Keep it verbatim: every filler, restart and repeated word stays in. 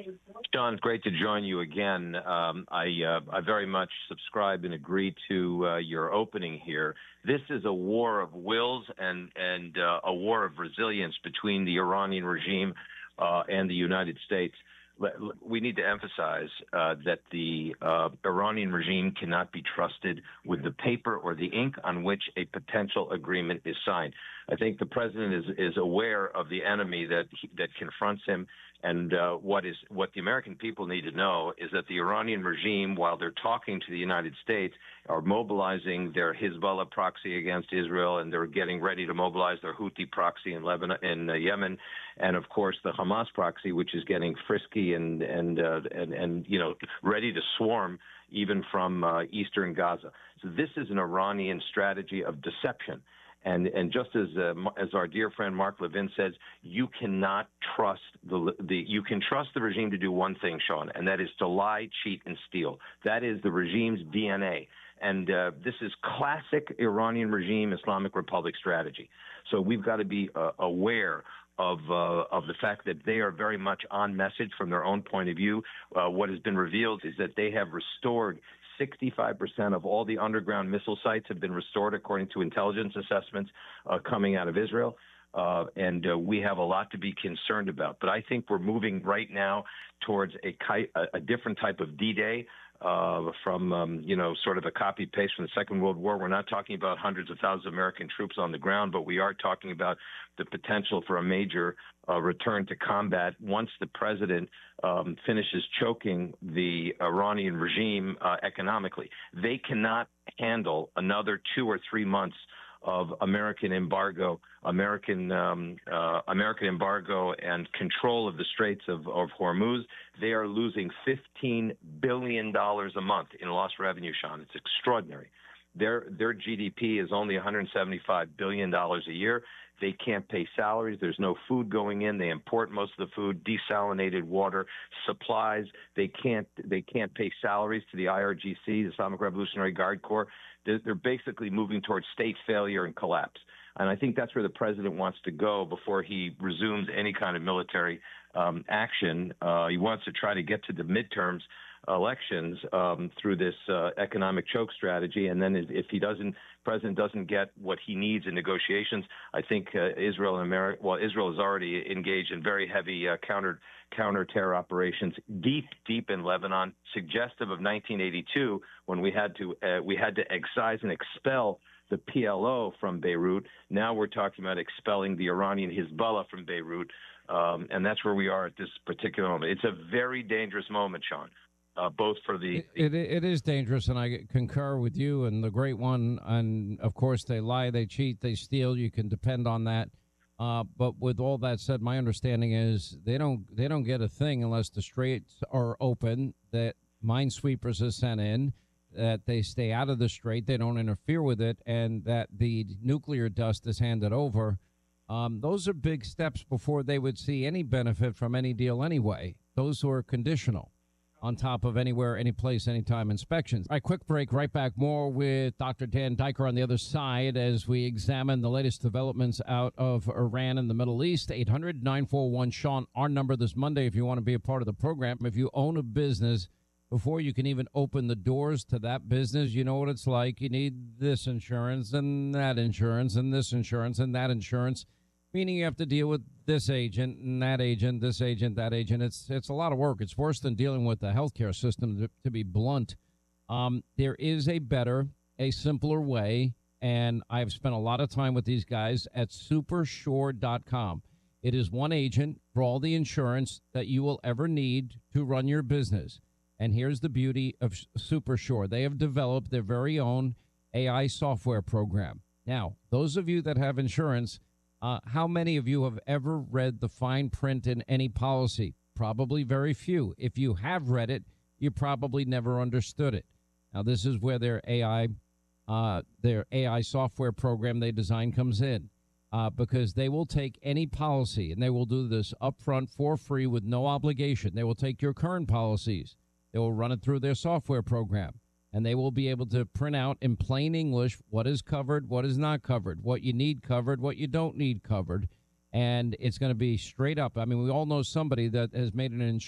John, it's great to join you again. Um, I, uh, I very much subscribe and agree to uh, your opening here. This is a war of wills and, and uh, a war of resilience between the Iranian regime uh, and the United States. We need to emphasize uh, that the uh, Iranian regime cannot be trusted with the paper or the ink on which a potential agreement is signed. I think the president is, is aware of the enemy that he, that confronts him. And uh, what is what the American people need to know is that the Iranian regime, while they're talking to the United States, are mobilizing their Hezbollah proxy against Israel, and they're getting ready to mobilize their Houthi proxy in Lebanon, in uh, Yemen, and of course the Hamas proxy, which is getting frisky and and uh, and and you know ready to swarm even from uh, eastern Gaza. So this is an Iranian strategy of deception. And and just as uh, as our dear friend Mark Levin says, you cannot trust the the you can trust the regime to do one thing, Sean, and that is to lie, cheat, and steal. That is the regime's D N A. And uh, this is classic Iranian regime Islamic Republic strategy. So we've got to be uh, aware of uh, of the fact that they are very much on message from their own point of view. Uh, what has been revealed is that they have restored sixty-five percent of all the underground missile sites have been restored, according to intelligence assessments uh, coming out of Israel. Uh, and uh, we have a lot to be concerned about. But I think we're moving right now towards a, a different type of D-Day uh, from, um, you know, sort of a copy-paste from the Second World War. We're not talking about hundreds of thousands of American troops on the ground, but we are talking about the potential for a major uh, return to combat once the president um, finishes choking the Iranian regime uh, economically. They cannot handle another two or three months of American embargo, American um, uh, American embargo and control of the Straits of, of Hormuz. They are losing fifteen billion dollars a month in lost revenue, Sean. It's extraordinary. Their their G D P is only one hundred seventy-five billion dollars a year. They can't pay salaries. There's no food going in. They import most of the food, desalinated water, supplies. They can't they can't pay salaries to the I R G C, the Islamic Revolutionary Guard Corps. They're, they're basically moving towards state failure and collapse. And I think that's where the president wants to go before he resumes any kind of military um, action. Uh, he wants to try to get to the midterms elections um, through this uh, economic choke strategy. And then if he doesn't, president doesn't get what he needs in negotiations, I think uh, Israel and America, well, Israel is already engaged in very heavy uh, counter counter-terror operations deep, deep in Lebanon, suggestive of nineteen eighty-two, when we had to uh, we had to excise and expel the P L O from Beirut. Now we're talking about expelling the Iranian Hezbollah from Beirut, um, and that's where we are at this particular moment. It's a very dangerous moment, Sean. Uh, both for the, it, it it is dangerous, and I concur with you. And the great one, and of course, they lie, they cheat, they steal. You can depend on that. Uh, but with all that said, my understanding is they don't they don't get a thing unless the straits are open. That minesweepers are sent in, that they stay out of the strait, they don't interfere with it, and that the nuclear dust is handed over. Um, those are big steps before they would see any benefit from any deal anyway. Those were conditional, on top of anywhere, any place, anytime inspections. All right, quick break. Right back. More with Doctor Dan Diker on the other side as we examine the latest developments out of Iran and the Middle East. eight hundred nine four one Sean, our number this Monday if you want to be a part of the program. If you own a business, before you can even open the doors to that business, you know what it's like. You need this insurance and that insurance and this insurance and that insurance, meaning you have to deal with this agent and that agent, this agent, that agent. It's it's a lot of work. It's worse than dealing with the healthcare system, to, to be blunt. Um, there is a better, a simpler way, and I've spent a lot of time with these guys at supersure dot com. It is one agent for all the insurance that you will ever need to run your business. And here's the beauty of Supersure. They have developed their very own A I software program. Now, those of you that have insurance, Uh, how many of you have ever read the fine print in any policy? Probably very few. If you have read it, you probably never understood it. Now, this is where their A I, uh, their A I software program they design comes in, uh, because they will take any policy and they will do this upfront for free with no obligation. They will take your current policies. They will run it through their software program. And they will be able to print out in plain English what is covered, what is not covered, what you need covered, what you don't need covered. And it's going to be straight up. I mean, we all know somebody that has made an insurance